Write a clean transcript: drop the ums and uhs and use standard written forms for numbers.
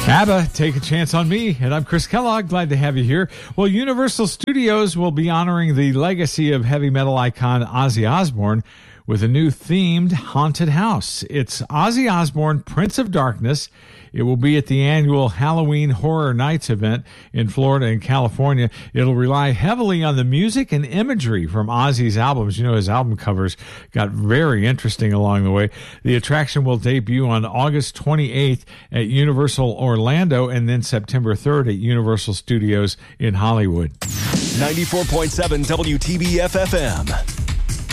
ABBA, Take a Chance on Me, and I'm Chris Kellogg. Glad to have you here. Well, Universal Studios will be honoring the legacy of heavy metal icon Ozzy Osbourne with a new themed haunted house. It's Ozzy Osbourne, Prince of Darkness. It will be at the annual Halloween Horror Nights event in Florida and California. It'll rely heavily on the music and imagery from Ozzy's albums. You know, his album covers got very interesting along the way. The attraction will debut on August 28th at Universal Orlando and then September 3rd at Universal Studios in Hollywood. 94.7 WTBF FM.